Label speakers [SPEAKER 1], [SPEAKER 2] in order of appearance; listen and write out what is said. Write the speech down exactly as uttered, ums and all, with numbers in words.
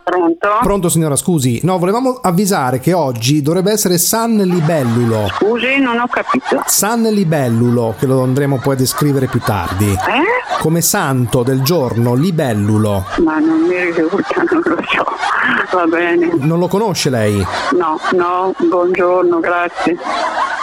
[SPEAKER 1] Pronto?
[SPEAKER 2] Pronto signora, scusi. No, volevamo avvisare che oggi dovrebbe essere San Libellulo.
[SPEAKER 1] Scusi, non ho capito.
[SPEAKER 2] San Libellulo, che lo andremo poi a descrivere più tardi.
[SPEAKER 1] Eh?
[SPEAKER 2] Come santo del giorno, Libellulo.
[SPEAKER 1] Ma non mi risulta, non lo so. Va bene.
[SPEAKER 2] Non lo conosce lei?
[SPEAKER 1] No, no, buongiorno, grazie.